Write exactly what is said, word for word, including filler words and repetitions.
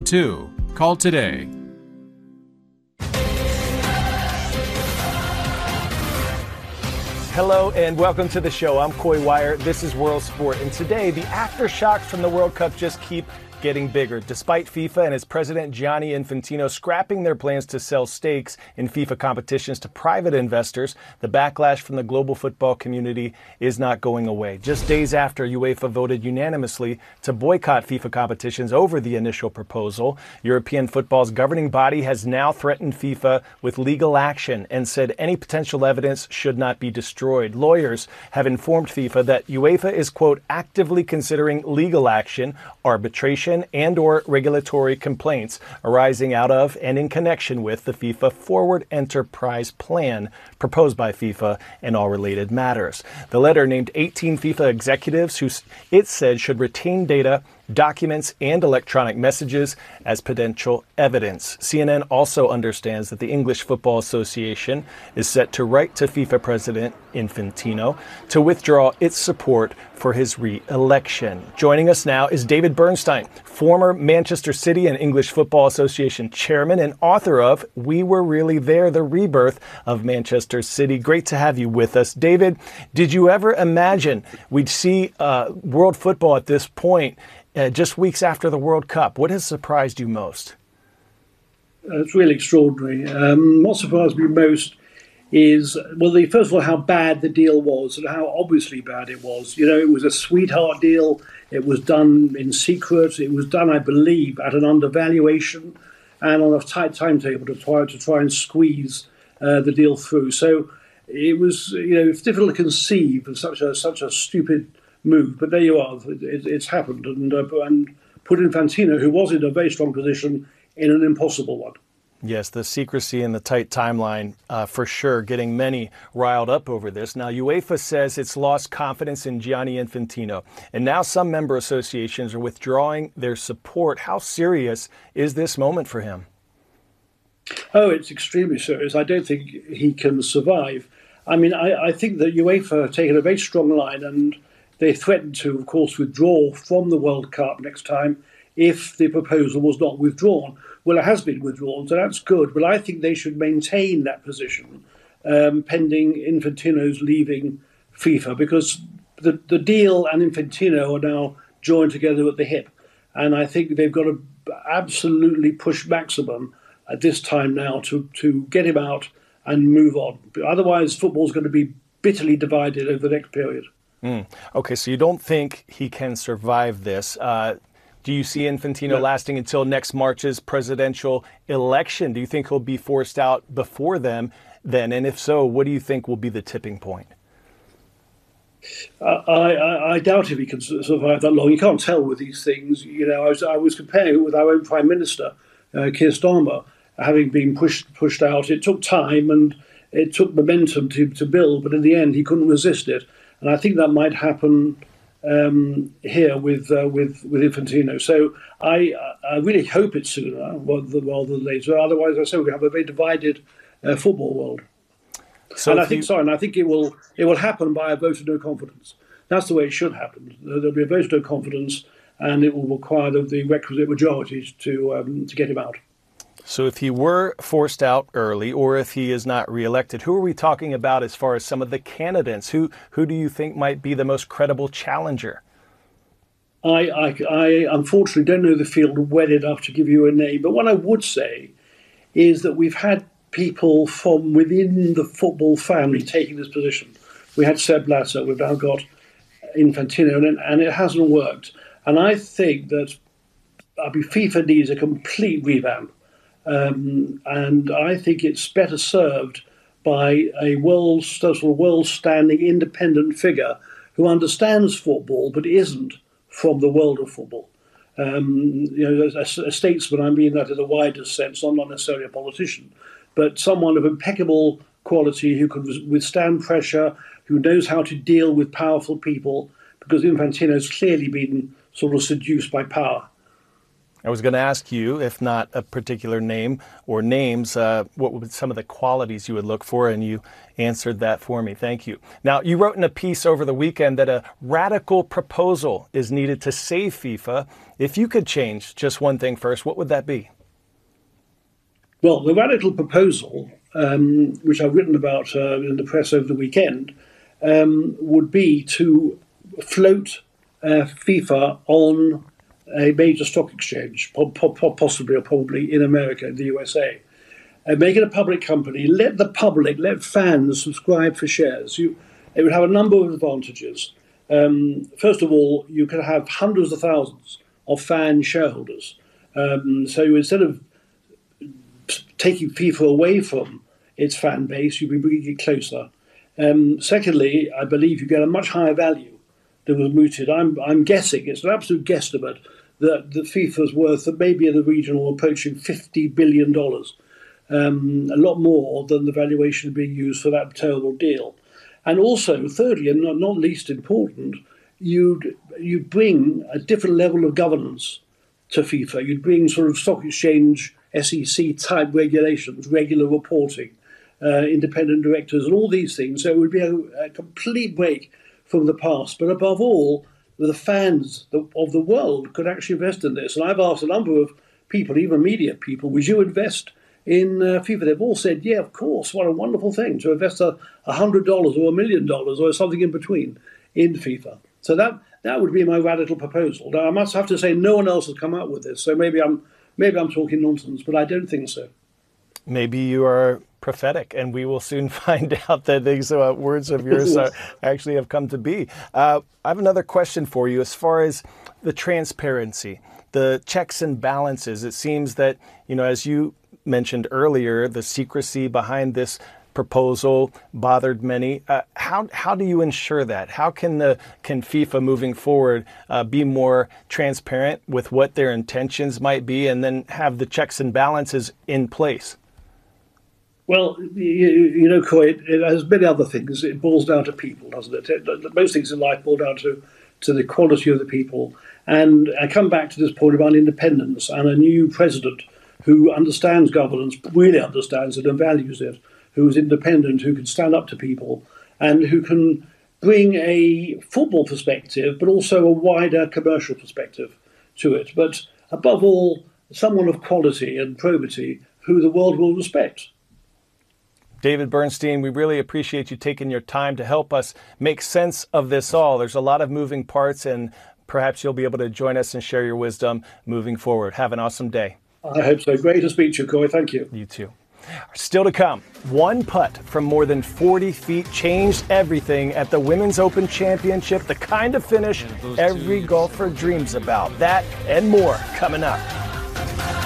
two. Call today. Hello and welcome to the show. I'm Coy Wire. This is World Sport. And today, the aftershocks from the World Cup just keep getting bigger. Despite FIFA and its president Gianni Infantino scrapping their plans to sell stakes in FIFA competitions to private investors, the backlash from the global football community is not going away. Just days after UEFA voted unanimously to boycott FIFA competitions over the initial proposal, European football's governing body has now threatened FIFA with legal action and said any potential evidence should not be destroyed. Lawyers have informed FIFA that UEFA is, quote, actively considering legal action, arbitration, and or regulatory complaints arising out of and in connection with the FIFA Forward Enterprise Plan proposed by FIFA and all related matters. The letter named eighteen FIFA executives who it said should retain data, documents, and electronic messages as potential evidence. C N N also understands that the English Football Association is set to write to FIFA President Infantino to withdraw its support for his re-election. Joining us now is David Bernstein, former Manchester City and English Football Association chairman and author of We Were Really There, The Rebirth of Manchester City. Great to have you with us. David, did you ever imagine we'd see uh, world football at this point Uh, just weeks after the World Cup? What has surprised you most? Uh, it's really extraordinary. Um, what surprised me most is, well, the, first of all, how bad the deal was and how obviously bad it was. You know, it was a sweetheart deal. It was done in secret. It was done, I believe, at an undervaluation and on a tight timetable to try to try and squeeze uh, the deal through. So it was, you know, it's difficult to conceive of such a such a stupid move, but there you are. It, it's happened, and uh, and put Infantino, who was in a very strong position, in an impossible one. Yes, the secrecy and the tight timeline, uh, for sure, getting many riled up over this. Now, UEFA says it's lost confidence in Gianni Infantino, and now some member associations are withdrawing their support. How serious is this moment for him? Oh, it's extremely serious. I don't think he can survive. I mean, I, I think that UEFA have taken a very strong line, and they threatened to, of course, withdraw from the World Cup next time if the proposal was not withdrawn. Well, it has been withdrawn, so that's good. But I think they should maintain that position um, pending Infantino's leaving FIFA, because the, the deal and Infantino are now joined together at the hip. And I think they've got to absolutely push maximum at this time now to, to get him out and move on. Otherwise, football's going to be bitterly divided over the next period. Mm. Okay, so you don't think he can survive this. Uh, do you see Infantino no. lasting until next March's presidential election? Do you think he'll be forced out before them then? And if so, what do you think will be the tipping point? Uh, I, I, I doubt if he can survive that long. You can't tell with these things. You know, I was, I was comparing it with our own Prime Minister, uh, Keir Starmer, having been pushed pushed out. It took time and it took momentum to, to build, but in the end, he couldn't resist it. And I think that might happen um, here with uh, with with Infantino. So I I really hope it's sooner rather than later. Otherwise, I say we have a very divided uh, football world. So and I think you... sorry, and I think it will it will happen by a vote of no confidence. That's the way it should happen. There'll be a vote of no confidence, and it will require the, the requisite majority to um, to get him out. So if he were forced out early, or if he is not reelected, who are we talking about as far as some of the candidates? Who who do you think might be the most credible challenger? I, I, I unfortunately don't know the field well enough to give you a name, but what I would say is that we've had people from within the football family taking this position. We had Sepp Blatter, we've now got Infantino, and, and it hasn't worked. And I think that I mean, FIFA needs a complete revamp. Um, and I think it's better served by a world, sort of world-standing independent figure who understands football but isn't from the world of football. Um, you know, as a, a statesman, I mean that in a wider sense, I'm not necessarily a politician, but someone of impeccable quality who can withstand pressure, who knows how to deal with powerful people, because Infantino has clearly been sort of seduced by power. I was going to ask you, if not a particular name or names, uh, what would some of the qualities you would look for, and you answered that for me. Thank you. Now, you wrote in a piece over the weekend that a radical proposal is needed to save FIFA. If you could change just one thing first, what would that be? Well, the radical proposal, um, which I've written about uh, in the press over the weekend, um, would be to float uh, FIFA on a major stock exchange, possibly or probably in America, in the U S A. And make it a public company. Let the public, let fans subscribe for shares. You, it would have a number of advantages. Um, first of all, you could have hundreds of thousands of fan shareholders. Um, so instead of taking FIFA away from its fan base, you'd be bringing it closer. Um, secondly, I believe you get a much higher value than was mooted. I'm, I'm guessing, it's an absolute guesstimate, that the FIFA's worth maybe in the region or approaching fifty billion dollars, um, a lot more than the valuation being used for that terrible deal. And also, thirdly, and not, not least important, you'd, you'd bring a different level of governance to FIFA. You'd bring sort of stock exchange, S E C type regulations, regular reporting, uh, independent directors, and all these things. So it would be a, a complete break from the past. But above all, the fans of the world could actually invest in this. And I've asked a number of people, even media people, would you invest in uh, FIFA? They've all said, yeah, of course. What a wonderful thing to invest a hundred dollars or a million dollars or something in between in FIFA. So that that would be my radical proposal. Now, I must have to say, no one else has come up with this. So maybe I'm maybe I'm talking nonsense, but I don't think so. Maybe you are prophetic, and we will soon find out that these uh, words of yours uh, actually have come to be. Uh, I have another question for you as far as the transparency, the checks and balances. It seems that, you know, as you mentioned earlier, the secrecy behind this proposal bothered many. Uh, how how do you ensure that? How can the can FIFA moving forward uh, be more transparent with what their intentions might be, and then have the checks and balances in place? Well, you, you know, Coy, it, it has many other things. It boils down to people, doesn't it? it? Most things in life boil down to, to the quality of the people. And I come back to this point about independence and a new president who understands governance, really understands it and values it, who is independent, who can stand up to people, and who can bring a football perspective, but also a wider commercial perspective to it. But above all, someone of quality and probity who the world will respect. David Bernstein, we really appreciate you taking your time to help us make sense of this all. There's a lot of moving parts, and perhaps you'll be able to join us and share your wisdom moving forward. Have an awesome day. I hope so. Great to speak to you, Coy. Thank you. You too. Still to come, one putt from more than forty feet changed everything at the Women's Open Championship, the kind of finish every golfer dreams about. That and more coming up.